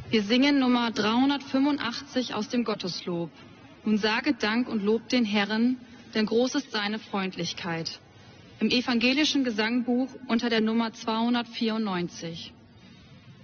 Wir singen Nummer 385 aus dem Gotteslob. Nun saget Dank und lobt den Herrn, denn groß ist seine Freundlichkeit. Im evangelischen Gesangbuch unter der Nummer 294.